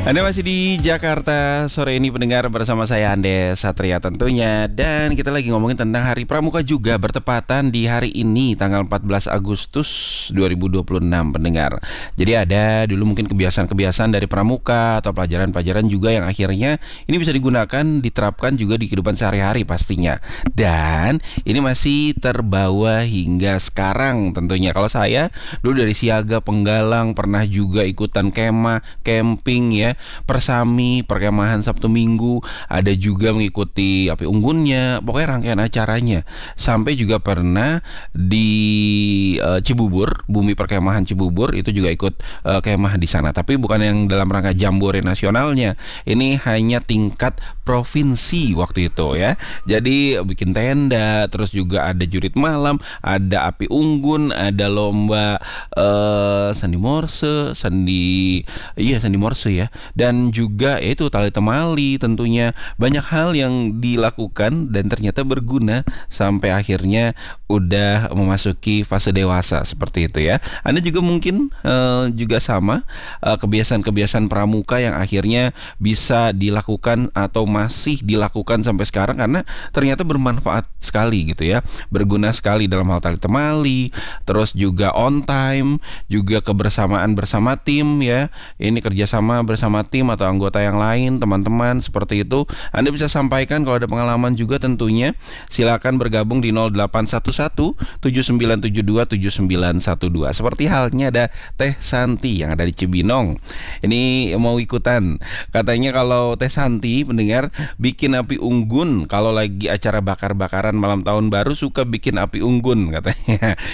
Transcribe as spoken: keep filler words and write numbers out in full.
Anda masih di Jakarta sore ini pendengar bersama saya Andes Satria tentunya. Dan kita lagi ngomongin tentang Hari Pramuka juga, bertepatan di hari ini tanggal empat belas Agustus dua ribu dua puluh enam pendengar. Jadi ada dulu mungkin kebiasaan-kebiasaan dari pramuka atau pelajaran-pelajaran juga yang akhirnya ini bisa digunakan, diterapkan juga di kehidupan sehari-hari pastinya. Dan ini masih terbawa hingga sekarang tentunya. Kalau saya dulu dari siaga penggalang, pernah juga ikutan kemah, camping ya, persami, perkemahan Sabtu Minggu, ada juga mengikuti api unggunnya, pokoknya rangkaian acaranya. Sampai juga pernah di uh, Cibubur, bumi perkemahan Cibubur itu juga ikut uh, kemah di sana. Tapi bukan yang dalam rangka jambore nasionalnya. Ini hanya tingkat provinsi waktu itu ya. Jadi bikin tenda, terus juga ada jurit malam, ada api unggun, ada lomba uh, sandi morse, sandi iya sandi morse ya. Dan juga itu tali temali, tentunya banyak hal yang dilakukan dan ternyata berguna sampai akhirnya udah memasuki fase dewasa seperti itu ya. Anda juga mungkin uh, juga sama uh, kebiasaan-kebiasaan pramuka yang akhirnya bisa dilakukan atau masih dilakukan sampai sekarang karena ternyata bermanfaat sekali gitu ya, berguna sekali dalam hal tali temali, terus juga on time, juga kebersamaan bersama tim ya. Ini kerjasama bersama tim atau anggota yang lain, teman-teman seperti itu. Anda bisa sampaikan kalau ada pengalaman juga tentunya. Silakan bergabung di nol delapan satu satu tujuh sembilan tujuh dua tujuh sembilan satu dua. Seperti halnya ada Teh Santi yang ada di Cibinong. Ini mau ikutan. Katanya kalau Teh Santi pendengar bikin api unggun kalau lagi acara bakar-bakaran malam tahun baru, suka bikin api unggun katanya.